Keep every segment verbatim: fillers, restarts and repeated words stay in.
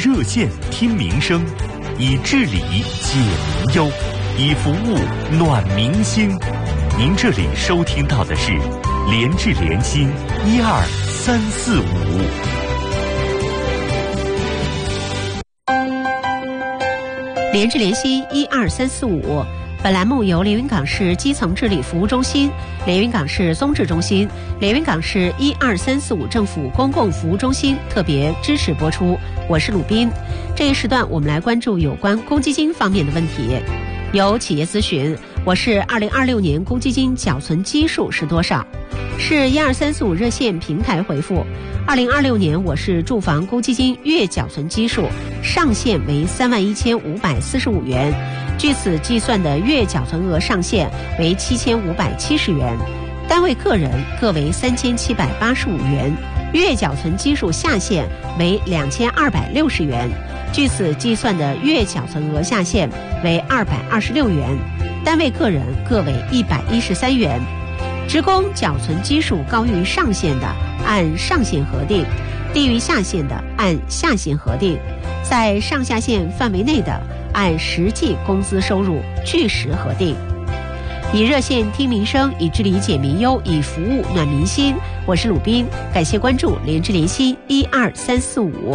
热线听民生，以治理解民忧，以服务暖民心。您这里收听到的是联治联心一二三四五。 联治联心一二三四五，本栏目由连云港市基层治理服务中心、连云港市综治中心、连云港市一二三四五政府公共服务中心特别支持播出。我是鲁斌。这一时段我们来关注有关公积金方面的问题。有企业咨询，我市二零二六年公积金缴存基数是多少？是一二三四五热线平台回复。二零二六年我市住房公积金月缴存基数上限为三万一千五百四十五元，据此计算的月缴存额上限为七千五百七十元，单位个人各为三千七百八十五元，月缴存基数下限为两千二百六十元，据此计算的月缴存额下限为二百二十六元，单位个人各为一百一十三元。职工缴存基数高于上限的，按上限核定；低于下限的，按下限核定；在上下限范围内的，按实际工资收入据实核定。以热线听民生，以治理解民忧，以服务暖民心。我是鲁斌，感谢关注联治联心一二三四五。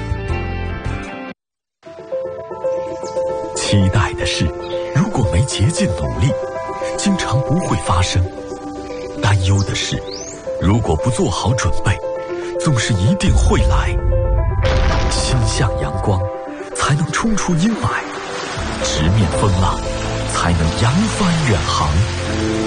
期待的事，如果没竭尽努力，经常不会发生。担忧的事，如果不做好准备，总是一定会来。心向阳光，才能冲出阴霾；直面风浪，才能扬帆远航。